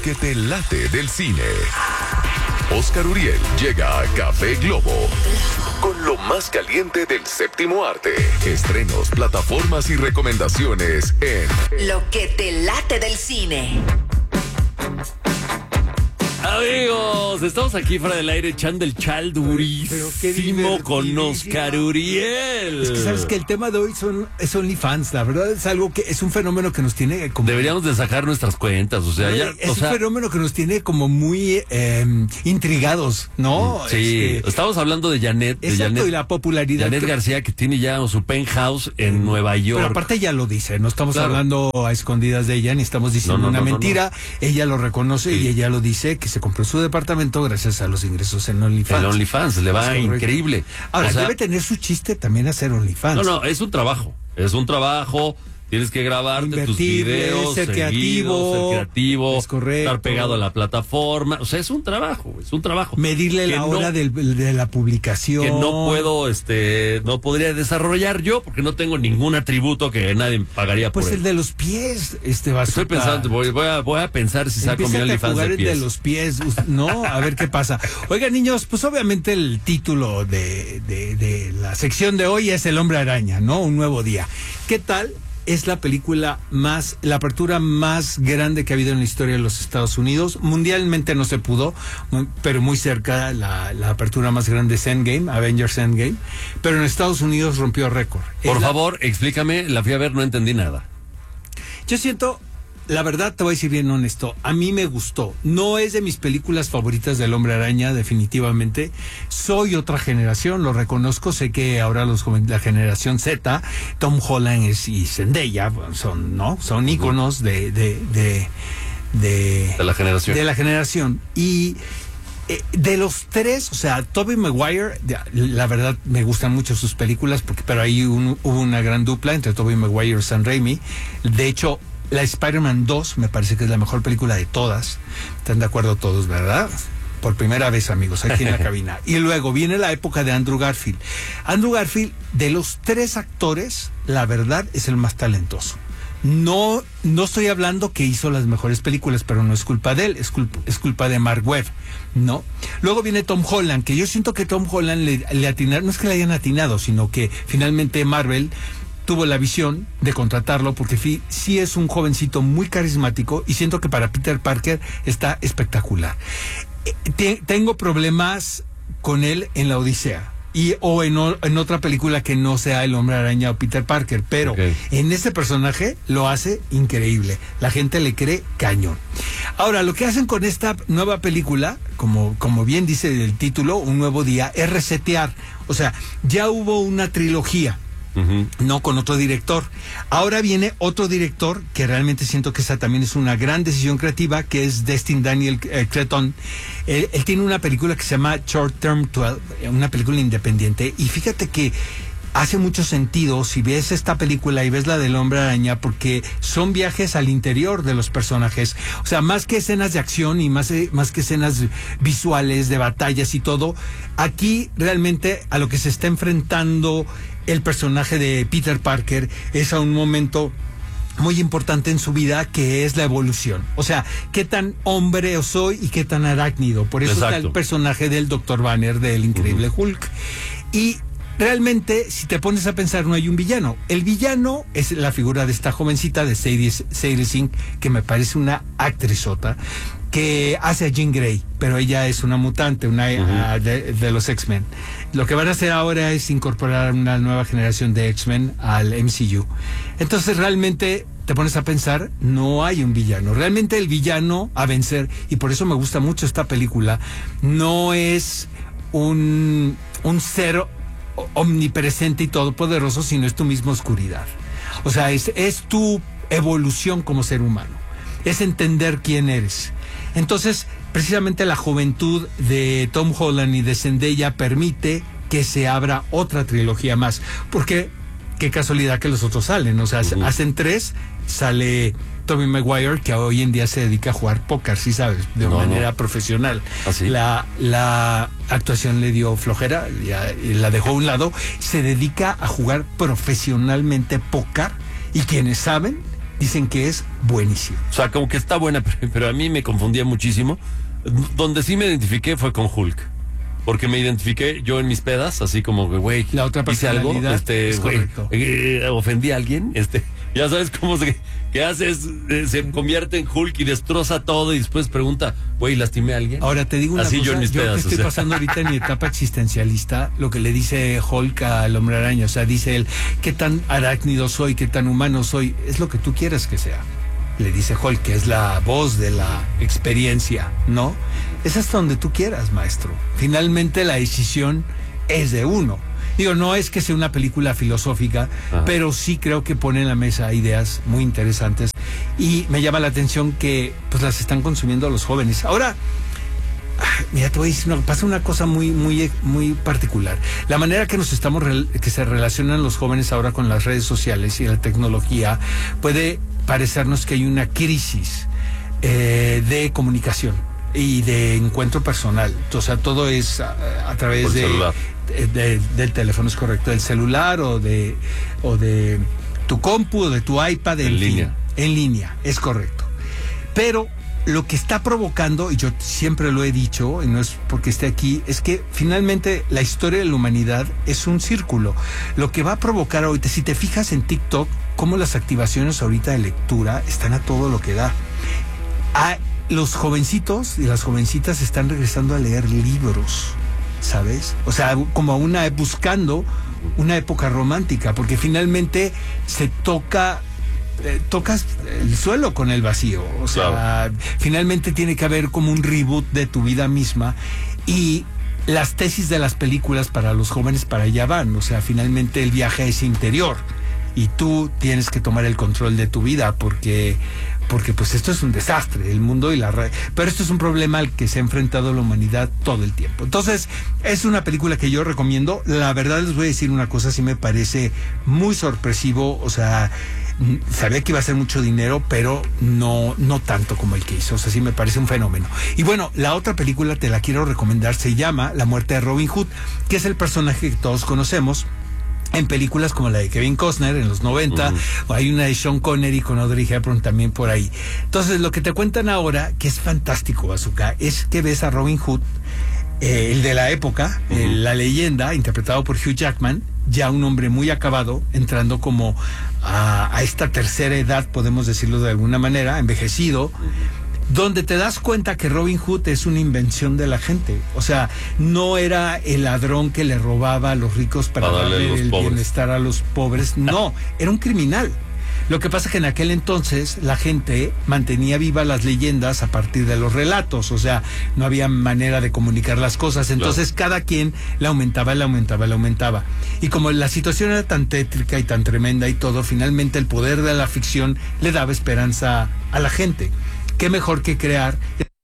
que te late del cine. Oscar Uriel llega a Café Globo con lo más caliente del séptimo arte. Estrenos, plataformas y recomendaciones en Lo que te late del cine. Amigos, estamos aquí fuera del aire echando el chal durísimo con Oscar Uriel. Es que sabes que el tema de hoy es OnlyFans, la verdad es algo que es un fenómeno que nos tiene como... Deberíamos de sacar nuestras cuentas, o sea, ya... Es un fenómeno que nos tiene como muy intrigados, ¿no? Sí, estamos hablando de Janet. Exacto, y la popularidad. Janet García, que tiene ya su penthouse en Nueva York. Pero aparte ella lo dice, no estamos hablando a escondidas de ella, ni estamos diciendo una mentira. Ella lo reconoce y ella lo dice, que se compró su departamento gracias a los ingresos en OnlyFans. El OnlyFans le va increíble. Ahora, debe tener su chiste también hacer OnlyFans. No, es un trabajo. Tienes que grabarte tus videos, ser creativo, es correcto, estar pegado a la plataforma. O sea, es un trabajo. Medirle la hora de la publicación. Que no podría desarrollar yo porque no tengo ningún atributo que nadie pagaría por él. Pues el de los pies, Bazooka. Estoy pensando, voy a pensar si saco mi OnlyFans de pies. El de los pies, ¿no? A ver qué pasa. Oigan, niños, pues obviamente el título de la sección de hoy es El Hombre Araña, ¿no? Un nuevo día. ¿Qué tal? Es la apertura más grande que ha habido en la historia de los Estados Unidos. Mundialmente no se pudo, pero muy cerca la apertura más grande es Endgame, Avengers Endgame. Pero en Estados Unidos rompió récord. Por favor, explícame, la fui a ver, no entendí nada. Yo siento... La verdad, te voy a decir bien honesto, a mí me gustó. No es de mis películas favoritas del Hombre Araña, definitivamente. Soy otra generación, lo reconozco. Sé que ahora la generación Z, Tom Holland y Zendaya, son íconos de la generación. De la generación. Y de los tres, o sea, Tobey Maguire, la verdad me gustan mucho sus películas, pero ahí hubo una gran dupla entre Tobey Maguire y Sam Raimi. De hecho, la Spider-Man 2 me parece que es la mejor película de todas. ¿Están de acuerdo todos, verdad? Por primera vez, amigos, aquí en la cabina. Y luego viene la época de Andrew Garfield. Andrew Garfield, de los tres actores, la verdad es el más talentoso. No estoy hablando que hizo las mejores películas, pero no es culpa de él, es culpa de Mark Webb, ¿no? Luego viene Tom Holland, que yo siento que Tom Holland le atinaron, no es que le hayan atinado, sino que finalmente Marvel tuvo la visión de contratarlo porque sí es un jovencito muy carismático y siento que para Peter Parker está espectacular. Tengo problemas con él en La Odisea o en otra película que no sea El Hombre Araña o Peter Parker, pero en este personaje lo hace increíble. La gente le cree cañón. Ahora, lo que hacen con esta nueva película, como bien dice el título, Un Nuevo Día, es resetear. O sea, ya hubo una trilogía. No con otro director. Ahora viene otro director que realmente siento que esa también es una gran decisión creativa, que es Destin Daniel Cretton. Él tiene una película que se llama Short Term 12, una película independiente, y fíjate que hace mucho sentido si ves esta película y ves la del Hombre Araña, porque son viajes al interior de los personajes. O sea, más que escenas de acción y más que escenas visuales de batallas y todo, aquí realmente a lo que se está enfrentando el personaje de Peter Parker es a un momento muy importante en su vida, que es la evolución. O sea, qué tan hombre soy y qué tan arácnido. Por eso está el personaje del Dr. Banner, del Increíble Hulk. Y realmente, si te pones a pensar, no hay un villano. El villano es la figura de esta jovencita de Sadie Sink, que me parece una actrizota, que hace a Jean Grey, pero ella es una mutante, de los X-Men. Lo que van a hacer ahora es incorporar una nueva generación de X-Men al MCU. Entonces realmente te pones a pensar, no hay un villano. Realmente el villano a vencer, y por eso me gusta mucho esta película, no es un ser omnipresente y todopoderoso, sino es tu misma oscuridad. O sea, es tu evolución como ser humano. Es entender quién eres. Entonces, precisamente la juventud de Tom Holland y de Zendaya permite que se abra otra trilogía más. Porque, qué casualidad que los otros salen. O sea, hacen 3, sale Tobey Maguire, que hoy en día se dedica a jugar póker, sí sabes, de manera profesional. ¿Ah, sí? La actuación le dio flojera, la dejó a un lado, se dedica a jugar profesionalmente póker, y quienes saben dicen que es buenísimo. O sea, como que está buena, pero a mí me confundía muchísimo. Donde sí me identifiqué fue con Hulk. Porque me identifiqué yo en mis pedas, así como que, güey, la otra hice algo, es correcto. Ofendí a alguien, ya sabes cómo que haces, se convierte en Hulk y destroza todo y después pregunta, güey, ¿lastimé a alguien? Ahora te digo una así cosa, yo en mis pedas, que estoy pasando ahorita en mi etapa existencialista, lo que le dice Hulk al Hombre Araña, o sea, dice él, ¿qué tan arácnido soy, qué tan humano soy? Es lo que tú quieres que sea. Le dice Hulk, que es la voz de la experiencia, ¿no? Es hasta donde tú quieras, maestro. Finalmente la decisión es de uno. Digo, no es que sea una película filosófica, pero sí creo que pone en la mesa ideas muy interesantes y me llama la atención que pues las están consumiendo los jóvenes. Ahora, mira, te voy a decir, pasa una cosa muy particular. La manera que que se relacionan los jóvenes ahora con las redes sociales y la tecnología puede parecernos que hay una crisis de comunicación y de encuentro personal. O sea, todo es a través del teléfono, es correcto, del celular o de tu compu o de tu iPad en línea, es correcto. Pero lo que está provocando, y yo siempre lo he dicho, y no es porque esté aquí, es que finalmente la historia de la humanidad es un círculo. Lo que va a provocar ahorita, si te fijas en TikTok, cómo las activaciones ahorita de lectura están a todo lo que da. Los jovencitos y las jovencitas están regresando a leer libros, ¿sabes? O sea, como buscando una época romántica, porque finalmente se tocas el suelo con el vacío. O sea, claro, finalmente tiene que haber como un reboot de tu vida misma y las tesis de las películas para los jóvenes para allá van. O sea, finalmente el viaje es interior y tú tienes que tomar el control de tu vida porque pues esto es un desastre, el mundo y la red. Pero esto es un problema al que se ha enfrentado la humanidad todo el tiempo. Entonces, es una película que yo recomiendo. La verdad les voy a decir una cosa, sí me parece muy sorpresivo. O sea, sabía que iba a ser mucho dinero, pero no tanto como el que hizo. O sea, sí me parece un fenómeno. Y bueno, la otra película te la quiero recomendar, se llama La muerte de Robin Hood, que es el personaje que todos conocemos en películas como la de Kevin Costner en los 90, o hay una de Sean Connery con Audrey Hepburn también por ahí. Entonces, lo que te cuentan ahora, que es fantástico, Bazooka, es que ves a Robin Hood, el de la época, la leyenda, interpretado por Hugh Jackman, ya un hombre muy acabado, entrando como a esta tercera edad, podemos decirlo de alguna manera, envejecido, donde te das cuenta que Robin Hood es una invención de la gente. O sea, no era el ladrón que le robaba a los ricos para darle el bienestar a los pobres. No, era un criminal. Lo que pasa es que en aquel entonces la gente mantenía vivas las leyendas a partir de los relatos. O sea, no había manera de comunicar las cosas. Entonces cada quien la aumentaba. Y como la situación era tan tétrica y tan tremenda y todo, finalmente el poder de la ficción le daba esperanza a la gente. ¿Qué mejor que crear?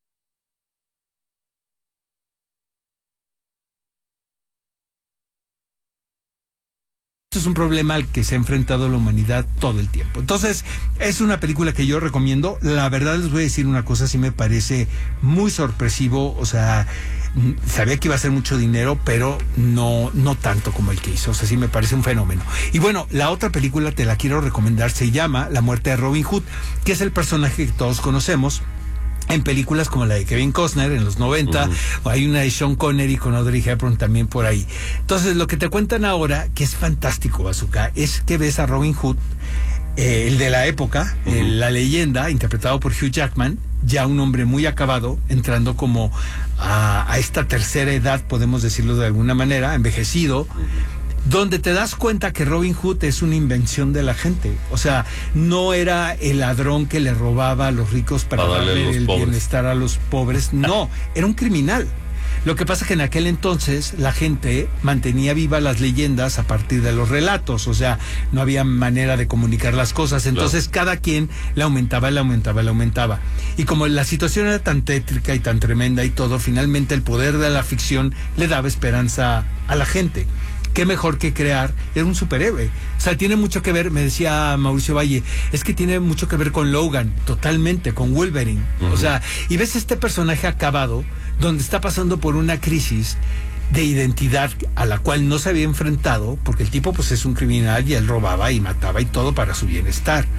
Esto es un problema al que se ha enfrentado la humanidad todo el tiempo. Entonces, es una película que yo recomiendo. La verdad les voy a decir una cosa, sí me parece muy sorpresivo. O sea, sabía que iba a ser mucho dinero, pero no tanto como el que hizo. O sea, sí me parece un fenómeno. Y bueno, la otra película te la quiero recomendar, se llama La muerte de Robin Hood, que es el personaje que todos conocemos en películas como la de Kevin Costner en los 90, o hay una de Sean Connery con Audrey Hepburn también por ahí. Entonces, lo que te cuentan ahora, que es fantástico, Bazooka, es que ves a Robin Hood, el de la época, la leyenda, interpretado por Hugh Jackman, ya un hombre muy acabado, entrando como a esta tercera edad, podemos decirlo de alguna manera, envejecido, donde te das cuenta que Robin Hood es una invención de la gente. O sea, no era el ladrón que le robaba a los ricos para darle el bienestar a los pobres. No, era un criminal. Lo que pasa es que en aquel entonces la gente mantenía vivas las leyendas a partir de los relatos. O sea, no había manera de comunicar las cosas. Entonces cada quien la aumentaba. Y como la situación era tan tétrica y tan tremenda y todo, finalmente el poder de la ficción le daba esperanza a la gente. Qué mejor que crear, era un superhéroe. O sea, tiene mucho que ver, me decía Mauricio Valle, es que tiene mucho que ver con Logan, totalmente, con Wolverine. O sea, y ves este personaje acabado, donde está pasando por una crisis de identidad a la cual no se había enfrentado, porque el tipo pues es un criminal y él robaba y mataba y todo para su bienestar.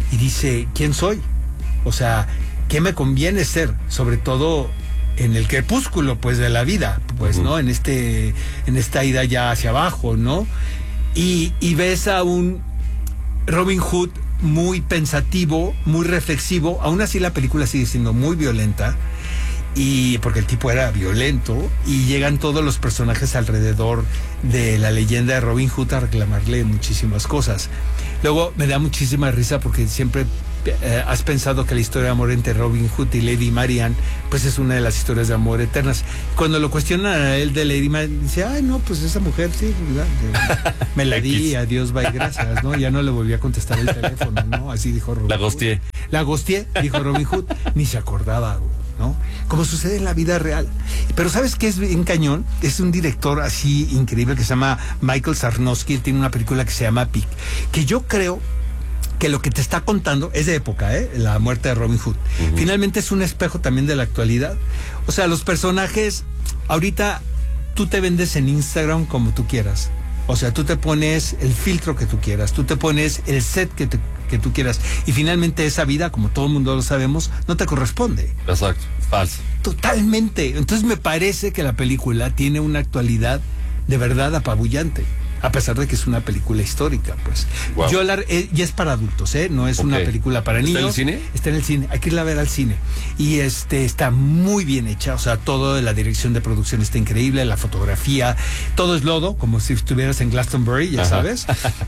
y dice, ¿quién soy? O sea, ¿qué me conviene ser? Sobre todo en el crepúsculo, pues, de la vida, pues, ¿no? En esta ida ya hacia abajo, ¿no? Y ves a un Robin Hood muy pensativo, muy reflexivo. Aún así la película sigue siendo muy violenta, y porque el tipo era violento, y llegan todos los personajes alrededor de la leyenda de Robin Hood a reclamarle muchísimas cosas. Luego me da muchísima risa porque siempre has pensado que la historia de amor entre Robin Hood y Lady Marian pues es una de las historias de amor eternas. Cuando lo cuestionan a él de Lady Marian, dice, ay no, pues esa mujer sí, me la di, adiós, bye, gracias, ¿no? Ya no le volví a contestar el teléfono, ¿no? Así dijo Robin Hood. La ghosteé, dijo Robin Hood, ni se acordaba, ¿no? Como sucede en la vida real. Pero ¿sabes qué es bien cañón? Es un director así increíble que se llama Michael Sarnowski. Él tiene una película que se llama Pick, que yo creo que lo que te está contando es de época, la muerte de Robin Hood. Finalmente es un espejo también de la actualidad. O sea, los personajes, ahorita tú te vendes en Instagram como tú quieras. O sea, tú te pones el filtro que tú quieras, tú te pones el set que tú quieras, y finalmente esa vida, como todo el mundo lo sabemos, no te corresponde. Exacto, falso. Totalmente. Entonces me parece que la película tiene una actualidad de verdad apabullante, a pesar de que es una película histórica, pues. Wow. Y es para adultos, no es una película para niños. ¿Está en el cine? Está en el cine, hay que irla a ver al cine. Y está muy bien hecha, o sea, todo, la dirección de producción está increíble, la fotografía, todo es lodo, como si estuvieras en Glastonbury, ya sabes.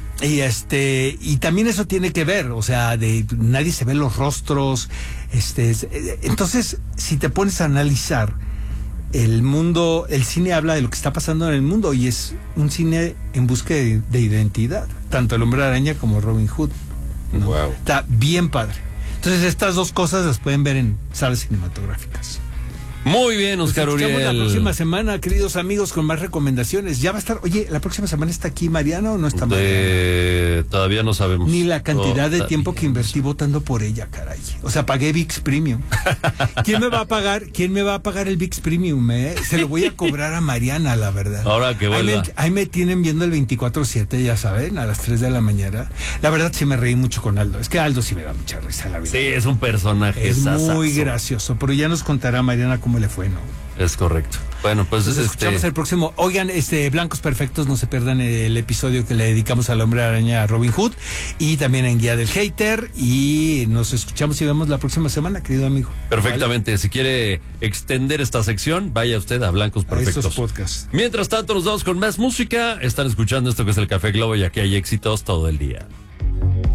Y también eso tiene que ver, o sea, nadie se ve los rostros, entonces, si te pones a analizar el mundo, el cine habla de lo que está pasando en el mundo, y es un cine en búsqueda de identidad, tanto el Hombre Araña como Robin Hood, ¿no? Wow. Está bien padre. Entonces estas dos cosas las pueden ver en salas cinematográficas. Muy bien, Oscar Uriel. Nos escuchamos la próxima semana, queridos amigos, con más recomendaciones. Ya va a estar, oye, ¿la próxima semana está aquí Mariana o no está Mariana? Todavía no sabemos. Ni la cantidad de tiempo que invertí votando por ella, caray. O sea, pagué ViX Premium. ¿Quién me va a pagar el ViX Premium? Se lo voy a cobrar a Mariana, la verdad. Ahora que vuelva. Ahí me tienen viendo el 24/7, ya saben, a las 3 de la mañana. La verdad sí me reí mucho con Aldo. Es que Aldo sí me da mucha risa en la vida. Sí, es un personaje. Es muy gracioso, pero ya nos contará Mariana cómo le fue, ¿no? Es correcto. Bueno, pues nos escuchamos el próximo. Oigan, Blancos Perfectos, no se pierdan el episodio que le dedicamos al Hombre Araña, a Robin Hood, y también en Guía del Hater, y nos escuchamos y vemos la próxima semana, querido amigo. Perfectamente. ¿Vale? Si quiere extender esta sección, vaya usted a Blancos Perfectos. A estos podcasts. Mientras tanto, nos vamos con más música. Están escuchando esto que es el Café Globo, y aquí hay éxitos todo el día.